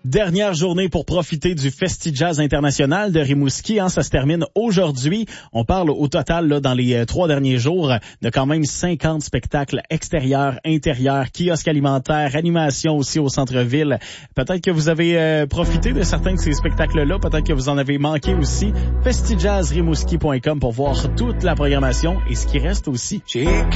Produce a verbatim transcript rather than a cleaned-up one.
Dernière journée pour profiter du Festi-Jazz International de Rimouski. Hein, ça se termine aujourd'hui. On parle au total, là, dans les euh, trois derniers jours, de quand même cinquante spectacles extérieurs, intérieurs, kiosques alimentaires, animations aussi au centre-ville. Peut-être que vous avez euh, profité de certains de ces spectacles-là. Peut-être que vous en avez manqué aussi. festi jazz rimouski point com pour voir toute la programmation et ce qui reste aussi.